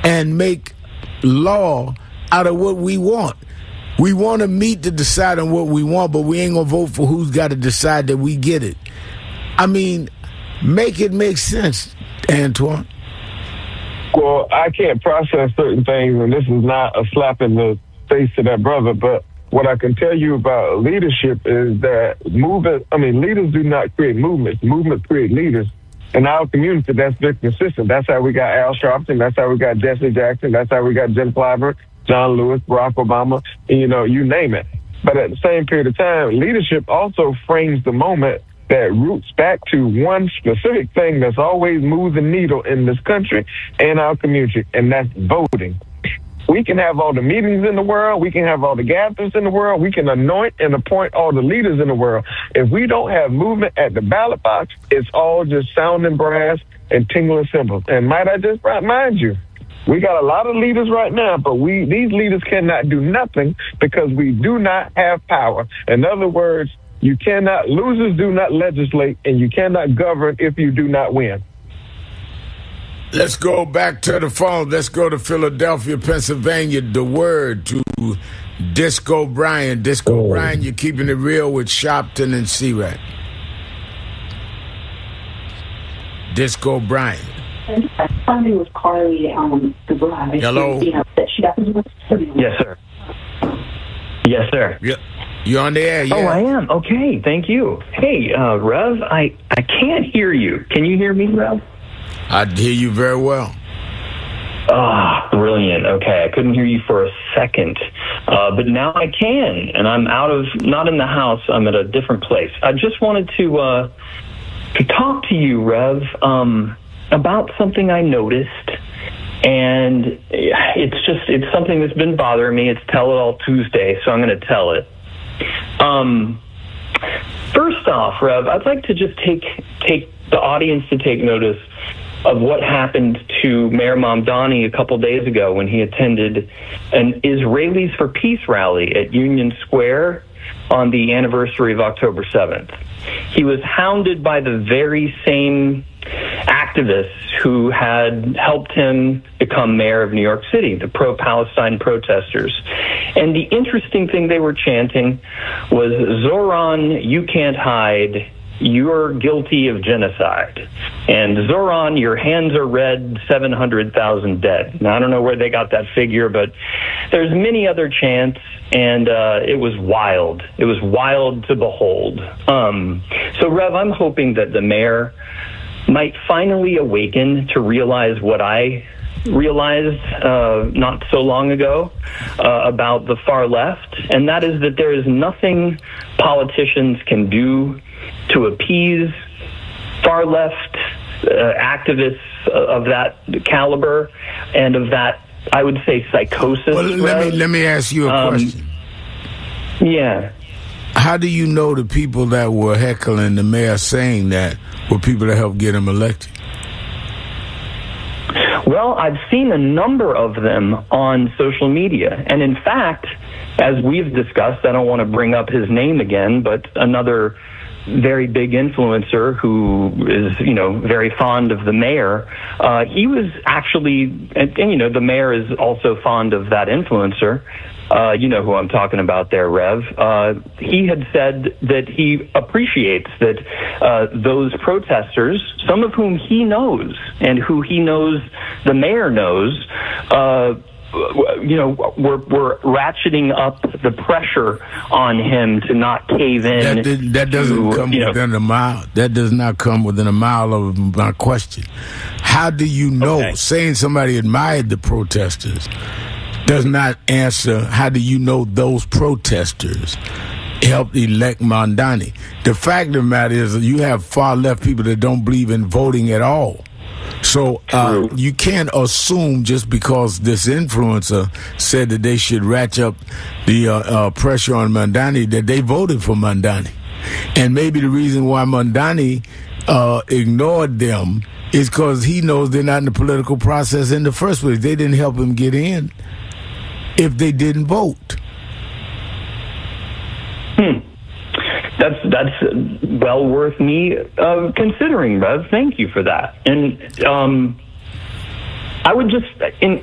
and make law out of what we want. We want to meet to decide on what we want, but we ain't going to vote for who's got to decide that we get it. I mean, make it make sense, Antoine. Well, I can't process certain things, and this is not a slap in the face to that brother, but what I can tell you about leadership is that leaders do not create movements. Movements create leaders. In our community, that's very consistent. That's how we got Al Sharpton. That's how we got Jesse Jackson. That's how we got Jim Clyburn, John Lewis, Barack Obama, you name it. But at the same period of time, leadership also frames the moment that roots back to one specific thing that's always moved the needle in this country and our community, and that's voting. We can have all the meetings in the world. We can have all the gatherings in the world. We can anoint and appoint all the leaders in the world. If we don't have movement at the ballot box, it's all just sounding brass and tingling cymbals. And might I just remind you, we got a lot of leaders right now, but these leaders cannot do nothing because we do not have power. In other words, losers do not legislate, and you cannot govern if you do not win. Let's go back to the phone. Let's go to Philadelphia, Pennsylvania. The word to Disco Brian. Disco Brian, you're keeping it real with Sharpton and C-Rat. Disco Brian. Sunday was Carly the bride. Hello? Yes, sir. Yes, sir. Yeah. You're on the air, yeah. Oh, I am. Okay, thank you. Hey, Rev, I can't hear you. Can you hear me, Rev? I hear you very well. Ah, brilliant. Okay, I couldn't hear you for a second, but now I can, and I'm not in the house. I'm at a different place. I just wanted to talk to you, Rev, about something I noticed, and it's something that's been bothering me. It's Tell It All Tuesday, so I'm going to tell it. First off, Rev, I'd like to just take the audience to take notice of what happened to Mayor Mamdani a couple days ago when he attended an Israelis for Peace rally at Union Square on the anniversary of October 7th. He was hounded by the very same activists who had helped him become mayor of New York City, the pro-Palestine protesters. And the interesting thing they were chanting was, Zoran, you can't hide. You're guilty of genocide. And Zoran, your hands are red, 700,000 dead. Now, I don't know where they got that figure, but there's many other chants, and it was wild. It was wild to behold. So, Rev, I'm hoping that the mayor might finally awaken to realize what I realized not so long ago about the far left, and that is that there is nothing politicians can do to appease far left activists of that caliber and of that, I would say, psychosis. Well, let me ask you a question. Yeah. How do you know the people that were heckling the mayor saying that were people that helped get him elected? Well, I've seen a number of them on social media. And in fact, as we've discussed, I don't want to bring up his name again, but another very big influencer who is, very fond of the mayor, he was actually, and the mayor is also fond of that influencer. You know who I'm talking about there, Rev. He had said that he appreciates that those protesters, some of whom he knows and who he knows the mayor knows, we're ratcheting up the pressure on him to not cave in. That doesn't come within a mile. That does not come within a mile of my question. How do you know? Okay. Saying somebody admired the protesters does not answer. How do you know those protesters helped elect Mamdani? The fact of the matter is that you have far left people that don't believe in voting at all. So you can't assume just because this influencer said that they should ratchet up the pressure on Mamdani that they voted for Mamdani. And maybe the reason why Mamdani ignored them is because he knows they're not in the political process in the first place. They didn't help him get in if they didn't vote. That's well worth me considering, Rev. Thank you for that. And I would just,